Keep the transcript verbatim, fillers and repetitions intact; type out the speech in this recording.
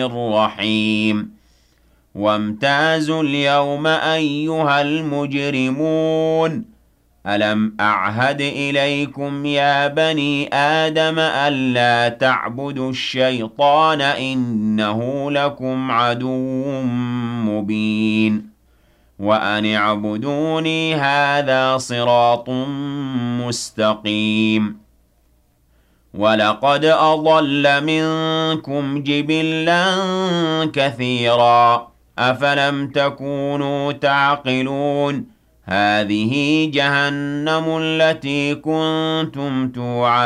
الرحيم وامتازوا اليوم أيها المجرمون ألم أعهد إليكم يا بني آدم ألا تعبدوا الشيطان إنه لكم عدو مبين وأن اعبدوني هذا صراط مستقيم ولقد أضل منكم جبلا كثيرا أفلم تكونوا تعقلون هذه جهنم التي كنتم توعدون